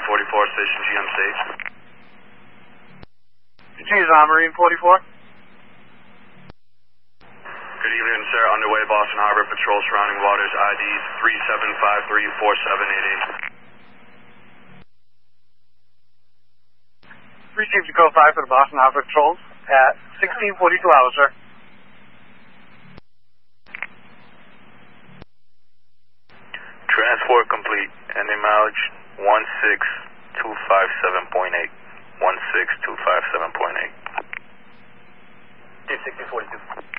44, Station GM Stage. Change on Marine 44. Good evening, sir. Underway Boston Harbor Patrol surrounding waters, ID 37534788. Received a code 5 for the Boston Harbor Patrols at 1642 hours, sir. Transport complete. Ending mileage 16257.8. 16257.8. 1642.